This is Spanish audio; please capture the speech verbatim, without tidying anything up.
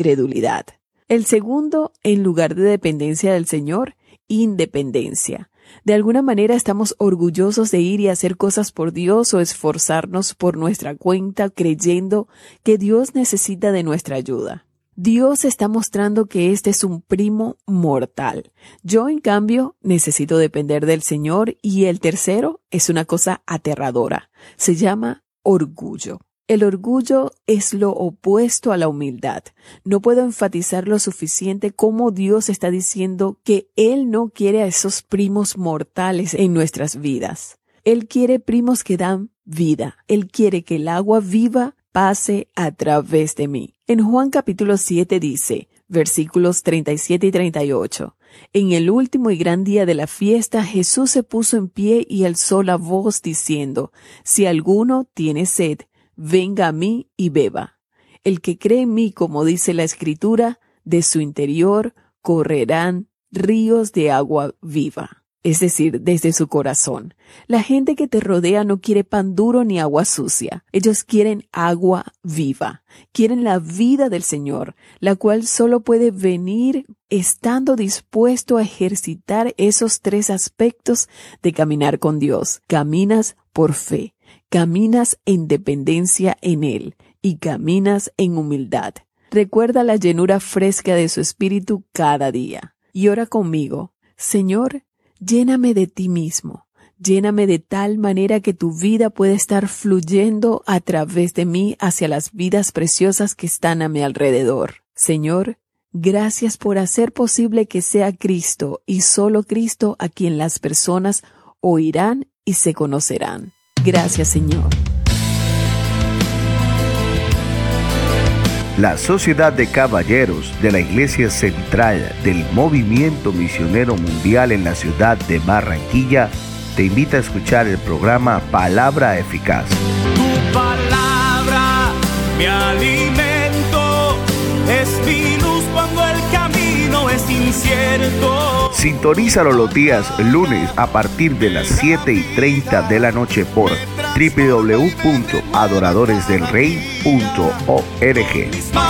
incredulidad. El segundo, en lugar de dependencia del Señor, independencia. De alguna manera estamos orgullosos de ir y hacer cosas por Dios o esforzarnos por nuestra cuenta creyendo que Dios necesita de nuestra ayuda. Dios está mostrando que este es un primo mortal. Yo, en cambio, necesito depender del Señor. Y el tercero es una cosa aterradora. Se llama orgullo. El orgullo es lo opuesto a la humildad. No puedo enfatizar lo suficiente cómo Dios está diciendo que Él no quiere a esos primos mortales en nuestras vidas. Él quiere primos que dan vida. Él quiere que el agua viva pase a través de mí. En Juan capítulo siete dice, versículos treinta y siete y treinta y ocho, en el último y gran día de la fiesta, Jesús se puso en pie y alzó la voz diciendo, si alguno tiene sed, venga a mí y beba. El que cree en mí, como dice la Escritura, de su interior correrán ríos de agua viva. Es decir, desde su corazón. La gente que te rodea no quiere pan duro ni agua sucia. Ellos quieren agua viva. Quieren la vida del Señor, la cual solo puede venir estando dispuesto a ejercitar esos tres aspectos de caminar con Dios. Caminas por fe, caminas en dependencia en Él y caminas en humildad. Recuerda la llenura fresca de su Espíritu cada día. Y ora conmigo, Señor, lléname de ti mismo, lléname de tal manera que tu vida pueda estar fluyendo a través de mí hacia las vidas preciosas que están a mi alrededor. Señor, gracias por hacer posible que sea Cristo y solo Cristo a quien las personas oirán y se conocerán. Gracias, Señor. La Sociedad de Caballeros de la Iglesia Central del Movimiento Misionero Mundial en la ciudad de Barranquilla te invita a escuchar el programa Palabra Eficaz. Tu palabra, mi alimento, es mi luz cuando el camino es incierto. Sintonízalo los días lunes a partir de las siete y treinta de la noche por doble u doble u doble u punto adoradores del rey punto org.